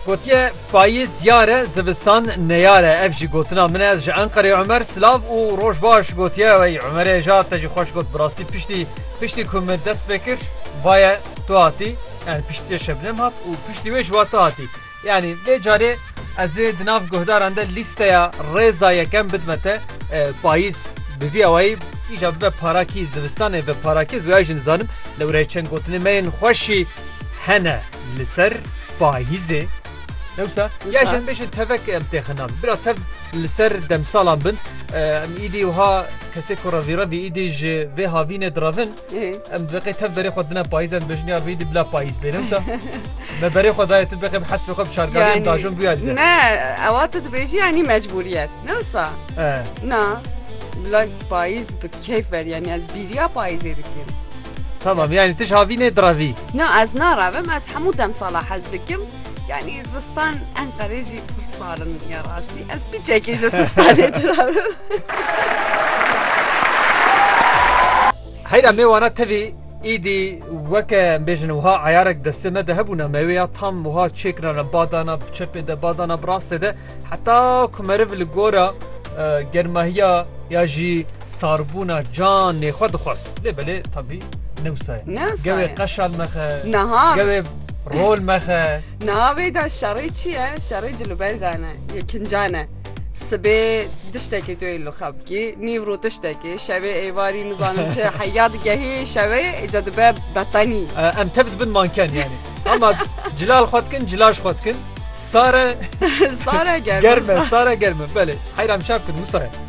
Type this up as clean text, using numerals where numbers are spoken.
Gotiye payîz yare zivistan neyare ev jî gotina min ez ji Enqereyê Umer silav û roj baş gotiye wey Umerê ja te jî xweş got bi rastî piştî ku min dest pê vaye tu hatî yani piştî Şebnem hat û piştî wê ji wa tu hatî yani vê carê ez ê di nav guhdaran de lîsteya rêza yekem bidme te payîz bi vî awayî îja bibe parakî zivistanê ve parakî ez wê jî nizanim li wirê çend gotinê me yên xweşî hene li ser payîzê Newsa ya jen bêjin tevek em têxinam bira tev li ser demsalan bin em îdî wiha kesê ku revî îdî ji vê havînê diravin em beqê tev berê xwe dine payîz em bêjin ya îdî bila payîz bê newsa me berê xwe daye tu beqê bi hesbê xwe bi çargavê dajon bûya lî ne ewa tu dibêjî yanî mecburiyet newsa na bila payîz bi keyf ver yani ez bîriya payîzê dikim Tamam yani tij havînê diravî na ez naravim ez hemû demsala hez dikim Yani zistan Enqerê jî pir sarin ya rastî ez piçekê ji zistanê diravim Heyra mêwana tevî îdî weke em bêjin wiha eyarek destê me de hebûne mêweya tam wiha çêkirane badana çepê de badana rastê de heta ku meriv li gora germehiya ya jî sarbûna canê xwe dixwast lêbelê tabî newsaye gewê qeşan mexe gewê rol mexe navê de şerê çi ye şerê cilûbergane yekincane sibê tiştekê tu yê li xwe bikî nîv rû tiştekê şevê êvarî nizanim çi heya digehê şevê îca dibe betenî em tev dibin manken yani ama cilal xwe dikin cilaj xwe dikin sare germe sare germe belê heyram çap kin Musaya